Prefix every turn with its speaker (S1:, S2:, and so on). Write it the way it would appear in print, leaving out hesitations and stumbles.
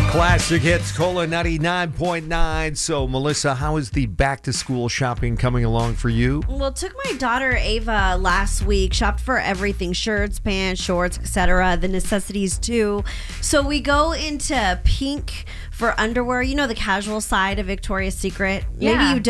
S1: Classic Hits, Cola 99.9. So, Melissa, how is the back-to-school shopping coming along for you?
S2: Well, took my daughter Ava last week, shopped for everything, shirts, pants, shorts, etc., the necessities too. So we go into Pink for underwear, you know, the casual side of Victoria's Secret. Maybe
S3: Yeah.
S2: you don't